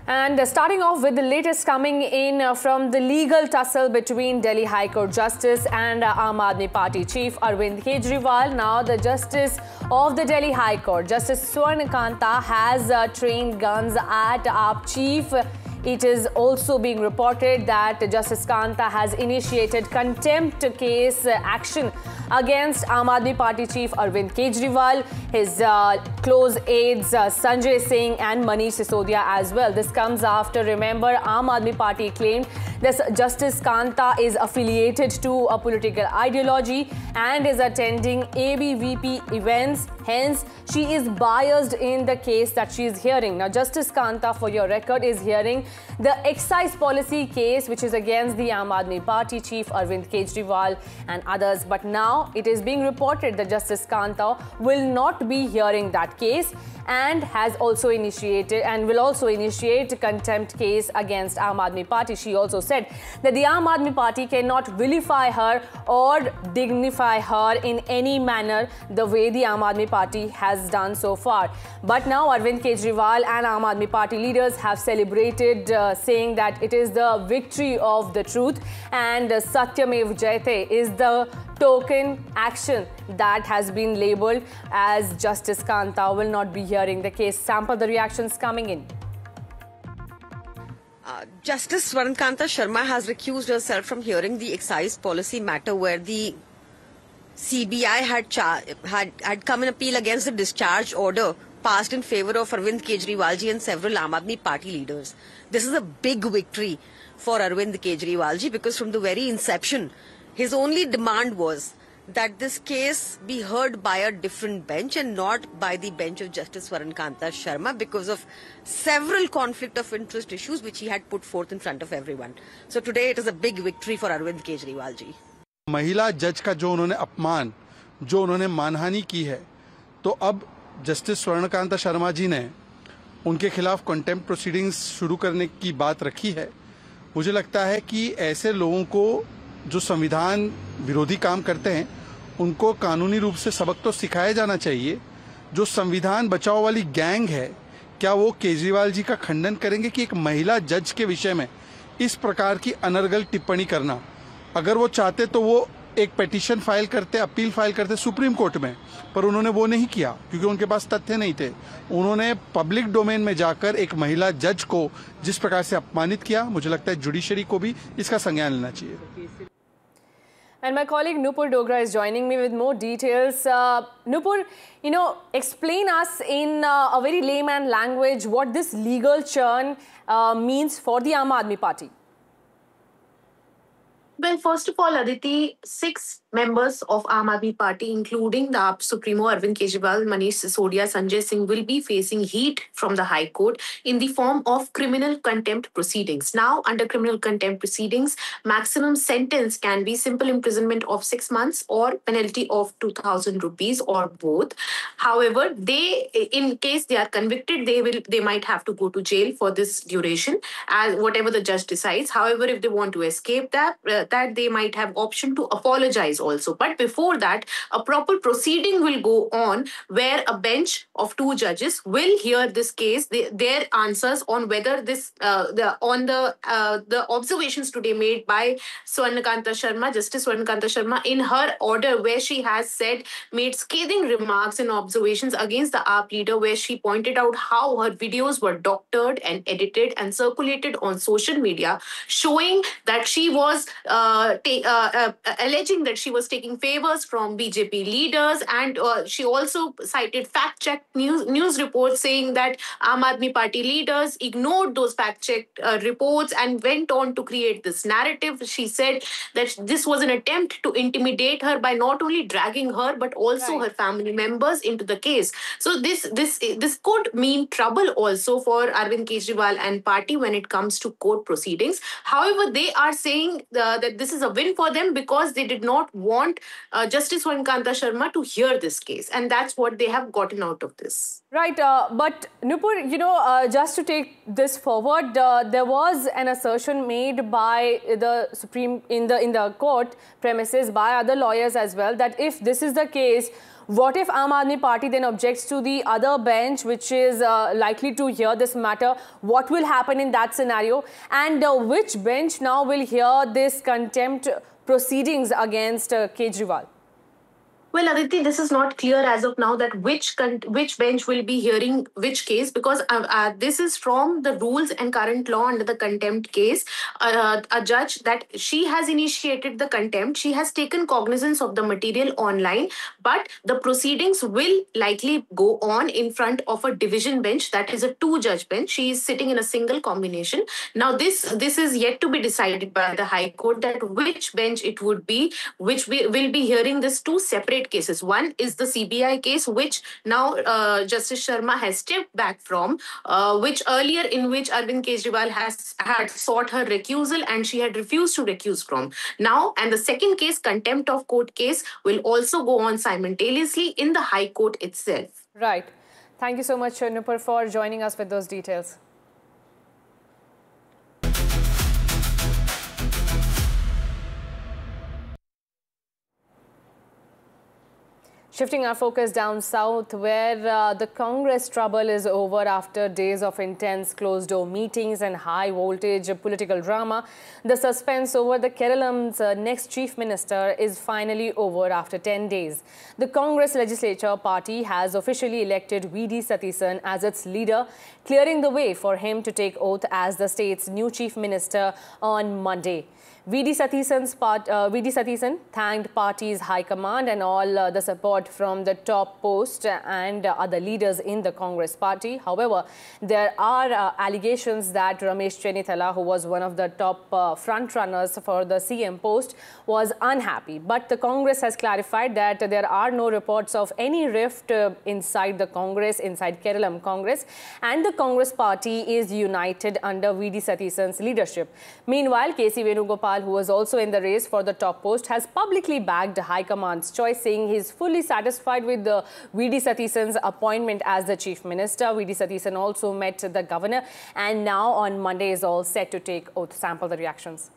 And starting off with the latest coming in from the legal tussle between Delhi High Court Justice and Aam Aadmi Party Chief Arvind Kejriwal. Now the Justice of the Delhi High Court, Justice Swarna Kanta, has trained guns at AAP Chief. It is also being reported that Justice Kanta has initiated contempt case action against Aam Aadmi Party Chief Arvind Kejriwal, his close aides Sanjay Singh and Manish Sisodia as well. This comes after, remember, Aam Aadmi Party claimed that Justice Kanta is affiliated to a political ideology and is attending ABVP events. Hence, she is biased in the case that she is hearing. Now, Justice Kanta, for your record, is hearing the excise policy case, which is against the Aam Aadmi Party Chief Arvind Kejriwal and others. But now it is being reported that Justice Kanta will not be hearing that case and has also initiated and will also initiate a contempt case against Aam Aadmi Party. She also said that the Aam Aadmi Party cannot vilify her or dignify her in any manner the way the Aam Aadmi Party has done so far. But now Arvind Kejriwal and Aam Aadmi Party leaders have celebrated, saying that it is the victory of the truth and Satyamev Jayate is the token action that has been labelled as Justice Kanta will not be hearing the case. Sample the reactions coming in. Justice Swarna Sharma has recused herself from hearing the excise policy matter where the CBI had come in appeal against the discharge order passed in favour of Arvind Kejriwalji and several Aam Aadmi Party leaders. This is a big victory for Arvind Kejriwalji because from the very inception, his only demand was that this case be heard by a different bench and not by the bench of Justice Swarna Sharma because of several conflict of interest issues which he had put forth in front of everyone. So today it is a big victory for Arvind Kejriwal ji. महिला जज का जो उन्होंने अपमान, जो उन्होंने मानहानि की है, तो अब जस्टिस स्वर्णकांता शर्मा जी ने उनके खिलाफ कंटेम्प्ट प्रोसीडिंग्स शुरू करने की बात रखी है। मुझे लगता है कि ऐसे लोगों को जो संविधान विरोधी काम करते हैं उनको कानूनी रूप से सबक तो सिखाया जाना चाहिए। जो संविधान बचाओ वाली गैंग है, क्या वो केजरीवाल जी का खंडन करेंगे कि एक महिला जज के विषय में इस प्रकार की अनर्गल टिप्पणी करना? अगर वो चाहते तो वो एक पिटीशन फाइल करते, अपील फाइल करते सुप्रीम कोर्ट में, पर उन्होंने वो नहीं किया क्योंकि उनके पास तथ्य नहीं थे। उन्होंने पब्लिक डोमेन में जाकर एक महिला जज को जिस प्रकार से अपमानित किया, मुझे लगता है जुडिशरी को भी इसका संज्ञान लेना चाहिए। And my colleague Nupur Dogra is joining me with more details. Nupur, explain us in a very layman language what this legal churn means for the Aam Aadmi Party. Well, first of all, Aditi, 6 members of Aam Aadmi Party, including the AAP Supremo Arvind Kejriwal, Manish Sisodia, Sanjay Singh, will be facing heat from the High Court in the form of criminal contempt proceedings. Now, under criminal contempt proceedings, maximum sentence can be simple imprisonment of 6 months or penalty of 2,000 rupees or both. However, in case they are convicted, they might have to go to jail for this duration, as whatever the judge decides. However, if they want to escape that they might have option to apologize also. But before that, a proper proceeding will go on where a bench of 2 judges will hear this case, their answers on whether this the observations today made by Swarna Kanta Sharma, Justice Swarna Kanta Sharma, in her order where she has made scathing remarks and observations against the AAP leader, where she pointed out how her videos were doctored and edited and circulated on social media, showing that she was alleging that she was taking favors from BJP leaders, and she also cited fact-check news reports saying that Aam Aadmi Party leaders ignored those fact-check reports and went on to create this narrative. She said that this was an attempt to intimidate her by not only dragging her but also her family members into the case. So this could mean trouble also for Arvind Kejriwal and party when it comes to court proceedings. However, they are saying that this is a win for them because they did not want Justice Swarna Kanta Sharma to hear this case, and that's what they have gotten out of this. Right, but Nupur, just to take this forward, there was an assertion made by the Supreme in the court premises by other lawyers as well that if this is the case, What if Aam Aadmi Party then objects to the other bench, which is likely to hear this matter? What will happen in that scenario? And which bench now will hear this contempt proceedings against Kejriwal? Well, Aditi, this is not clear as of now that which bench will be hearing which case, because this is from the rules and current law under the contempt case. A judge that she has initiated the contempt, she has taken cognizance of the material online, but the proceedings will likely go on in front of a division bench, that is a two-judge bench. She is sitting in a single combination. Now, this is yet to be decided by the High Court, that which bench it would be, which will be hearing this two separate cases. One is the CBI case, which now Justice Sharma has stepped back from, which earlier in which Arvind Kejriwal had sought her recusal and she had refused to recuse from. Now, and the second case, contempt of court case, will also go on simultaneously in the High Court itself. Right. Thank you so much, Nupur, for joining us with those details. Shifting our focus down south, where the Congress trouble is over after days of intense closed-door meetings and high-voltage political drama. The suspense over the Keralam's next chief minister is finally over after 10 days. The Congress legislature party has officially elected V.D. Satheesan as its leader, clearing the way for him to take oath as the state's new chief minister on Monday. V.D. Satheesan thanked party's high command and all the support from the top post and other leaders in the Congress party. However, there are allegations that Ramesh Chennithala, who was one of the top front runners for the CM post, was unhappy. But the Congress has clarified that there are no reports of any rift inside the Congress, inside Keralam Congress, and the Congress party is united under V.D. Satheesan's leadership. Meanwhile, K.C. Venugopal, who was also in the race for the top post, has publicly backed High Command's choice, saying he is fully satisfied with the V.D. Satheesan's appointment as the chief minister. V.D. Satheesan also met the governor and now on Monday is all set to take oath. Sample the reactions.